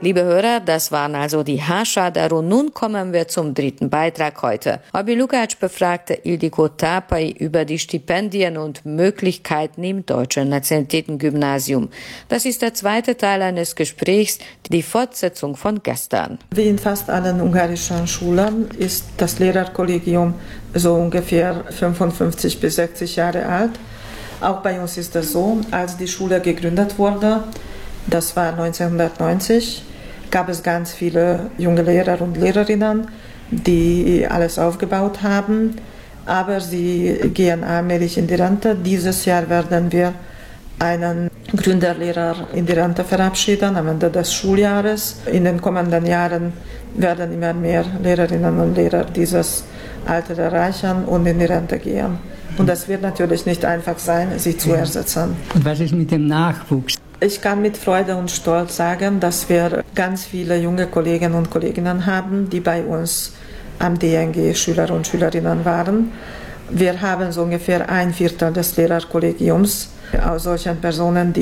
Liebe Hörer, das waren also die Haarschadar und nun kommen wir zum dritten Beitrag heute. Obi Lukács befragte Ildikó Tápai über die Stipendien und Möglichkeiten im Deutschen Nationalitätengymnasium. Das ist der zweite Teil eines Gesprächs, die Fortsetzung von gestern. Wie in fast allen ungarischen Schulen ist das Lehrerkollegium so ungefähr 55 bis 60 Jahre alt. Auch bei uns ist das so, als die Schule gegründet wurde, das war 1990, gab es ganz viele junge Lehrer und Lehrerinnen, die alles aufgebaut haben, aber sie gehen allmählich in die Rente. Dieses Jahr werden wir einen Gründerlehrer in die Rente verabschieden am Ende des Schuljahres. In den kommenden Jahren werden immer mehr Lehrerinnen und Lehrer dieses Alter erreichen und in die Rente gehen. Und das wird natürlich nicht einfach sein, sie zu ersetzen. Und was ist mit dem Nachwuchs? Ich kann mit Freude und Stolz sagen, dass wir ganz viele junge Kolleginnen und Kollegen haben, die bei uns am DNG Schüler und Schülerinnen waren. Wir haben so ungefähr 1/4 des Lehrerkollegiums aus solchen Personen, die